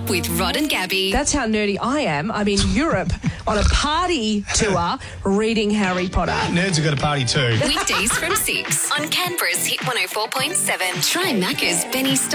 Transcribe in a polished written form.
with Rod and Gabby. That's how nerdy I am. I'm in Europe on a party tour reading Harry Potter. Nerds have got a party too. Weekdays from 6 on Canberra's Hit 104.7. Try Macca's Benny Style.